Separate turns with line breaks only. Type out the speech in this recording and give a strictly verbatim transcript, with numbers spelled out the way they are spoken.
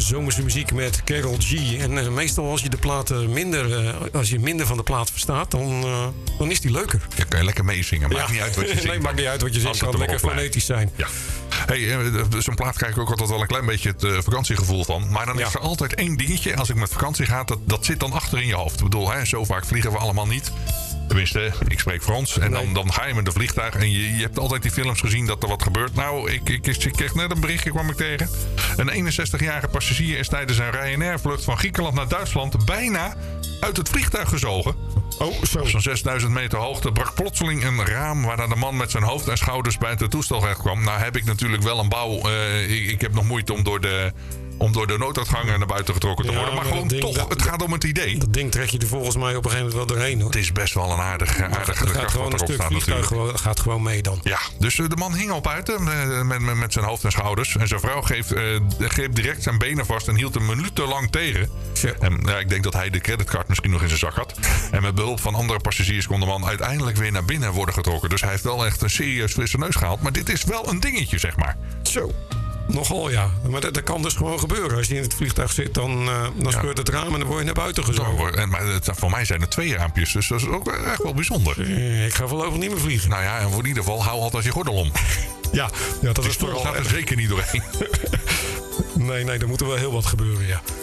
zomerse muziek met Karol G. En uh, meestal als je de platen minder, uh, als je minder van de plaat verstaat, dan, uh, dan is die leuker.
Ja, kan je lekker meezingen. Maakt
ja.
niet uit wat je zingt.
Nee, maakt niet uit wat je zingt. Het kan lekker fonetisch zijn.
Ja. Hey, zo'n plaat krijg ik ook altijd wel een klein beetje het uh, vakantiegevoel van. Maar dan ja. is er altijd één dingetje. Als ik met vakantie ga, dat, dat zit dan achter in je hoofd. Ik bedoel, hè, zo vaak vliegen we allemaal niet. Tenminste, ik spreek Frans. En dan, dan ga je met een vliegtuig. En je, je hebt altijd die films gezien dat er wat gebeurt. Nou, ik, ik, ik kreeg net een berichtje, kwam ik tegen. Een eenenzestigjarige passagier is tijdens een Ryanair-vlucht van Griekenland naar Duitsland bijna uit het vliegtuig gezogen.
Oh, zo.
Op zo'n zesduizend meter hoogte brak plotseling een raam waarna de man met zijn hoofd en schouders bij het toestel terecht kwam. Nou heb ik natuurlijk wel een bouw. Uh, ik, ik heb nog moeite om door de... om door de nooduitgangen naar buiten getrokken te worden. Ja, maar, maar gewoon ding, toch, dat, het gaat om het idee.
Dat ding trek je er volgens mij op een gegeven moment wel doorheen. Hoor.
Het is best wel een aardig, aardig
het gaat gewoon een stuk vliegtuig gewoon, gaat gewoon mee dan.
Ja, dus de man hing al buiten met, met, met zijn hoofd en schouders. En zijn vrouw greep, uh, greep direct zijn benen vast en hield hem minutenlang tegen. Ja. En ja, ik denk dat hij de creditcard misschien nog in zijn zak had. En met behulp van andere passagiers kon de man uiteindelijk weer naar binnen worden getrokken. Dus hij heeft wel echt een serieus frisse neus gehaald. Maar dit is wel een dingetje, zeg maar.
Zo. Nogal, ja. Maar dat, dat kan dus gewoon gebeuren. Als je in het vliegtuig zit, dan, uh, dan scheurt ja. het raam en dan word je naar buiten gezogen.
En, maar het, voor mij zijn er twee raampjes, dus dat is ook echt wel bijzonder.
Uh, ik ga voorlopig niet meer vliegen.
Nou ja, en voor in ieder geval, hou altijd je gordel om.
ja, ja, dat
Die
is toch al...
gaat er zeker niet doorheen.
nee, nee, er moet er wel heel wat gebeuren, ja.